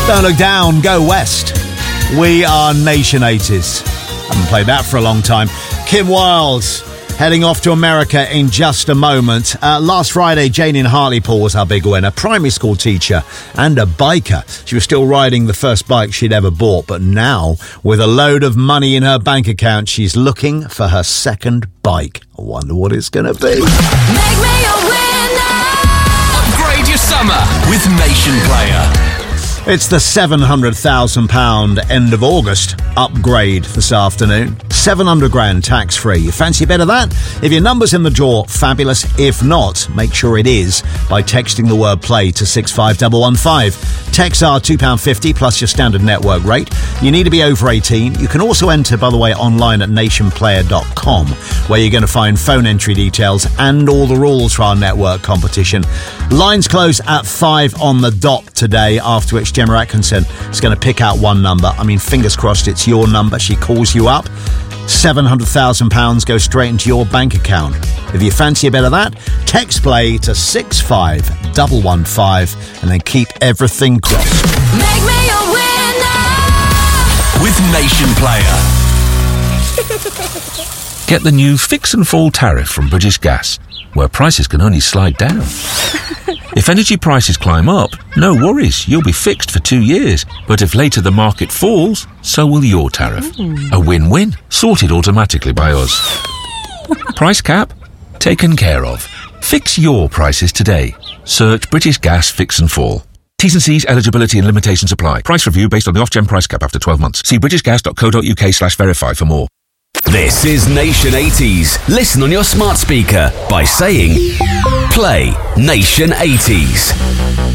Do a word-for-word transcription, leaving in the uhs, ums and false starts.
Don't Look Down, Go West. We are Nation eighties. Haven't played that for a long time. Kim Wilde heading off to America in just a moment. Uh, last Friday, Jane in Hartlepool was our big winner. Primary school teacher and a biker. She was still riding the first bike she'd ever bought, but now, with a load of money in her bank account, she's looking for her second bike. I wonder what it's going to be. Make me a winner! Upgrade your summer with Nation Player. It's the seven hundred thousand pounds end of August upgrade this afternoon. seven hundred grand tax-free. You fancy a bit of that? If your number's in the draw, fabulous. If not, make sure it is by texting the word play to six five one one five. Texts are two pounds fifty plus your standard network rate. You need to be over eighteen. You can also enter, by the way, online at nation player dot com, where you're going to find phone entry details and all the rules for our network competition. Lines close at five on the dot today, after which Gemma Atkinson is going to pick out one number. I mean, fingers crossed it's your number. She calls you up. seven hundred thousand pounds goes straight into your bank account. If you fancy a bit of that, text play to six five one one five and then keep everything crossed. Make me a winner! With Nation Player. Get the new Fix and Fall tariff from British Gas, where prices can only slide down. If energy prices climb up, no worries, you'll be fixed for two years. But if later the market falls, so will your tariff. Mm. A win-win, sorted automatically by us. Price cap? Taken care of. Fix your prices today. Search British Gas Fix and Fall. T's and C's, eligibility and limitations apply. Price review based on the off-gen price cap after twelve months. See britishgas.co.uk slash verify for more. This is Nation eighties. Listen on your smart speaker by saying, play Nation eighties.